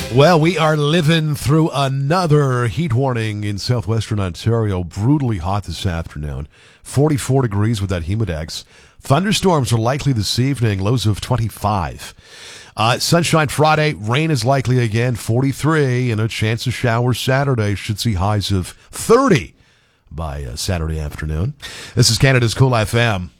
Well, we are living through another heat warning in southwestern Ontario. Brutally hot this afternoon. 44 degrees with that Humidex. Thunderstorms are likely this evening, lows of 25. Sunshine Friday, rain is likely again, 43, and a chance of showers Saturday. Should see highs of 30 by Saturday afternoon. This is Canada's Cool FM.